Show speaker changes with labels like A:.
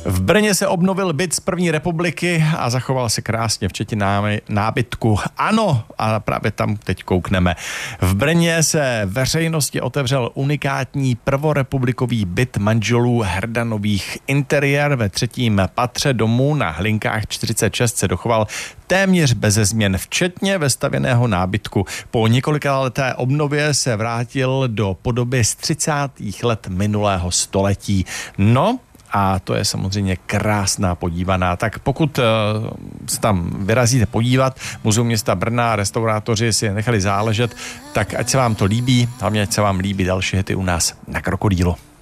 A: V Brně se obnovil byt z první republiky a zachoval se krásně, včetně nábytku. Ano, a právě tam teď koukneme. V Brně se veřejnosti otevřel unikátní prvorepublikový byt manželů Hrdanových. Interiér ve 3. patře domu na Hlinkách 46 se dochoval téměř beze změn, včetně vestavěného nábytku. Po několikaleté obnově se vrátil do podoby z 30. let minulého století. No, a to je samozřejmě krásná podívaná. Tak pokud se tam vyrazíte podívat, Muzeum města Brna, restaurátoři si je nechali záležet, tak ať se vám to líbí, hlavně ať se vám líbí další hity u nás na Krokodýlu.